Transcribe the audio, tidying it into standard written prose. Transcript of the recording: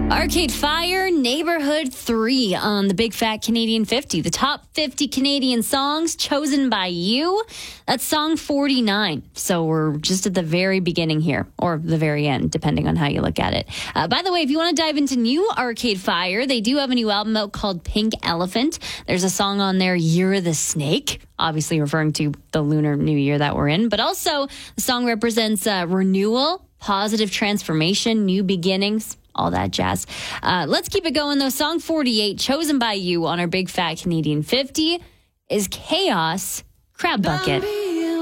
Arcade Fire, Neighborhood 3 on the Big Fat Canadian 50. The top 50 Canadian songs chosen by you. That's song 49. So we're just at the very beginning here, or the very end, depending on how you look at it. By the way, if you want to dive into new Arcade Fire, they do have a new album out called Pink Elephant. There's a song on there, You're the Snake, obviously referring to the Lunar New Year that we're in. But also, the song represents renewal, positive transformation, new beginnings, all that jazz. Let's keep it going, though. Song 48, chosen by you on our Big Fat Canadian 50, is Chaos Crab Bucket.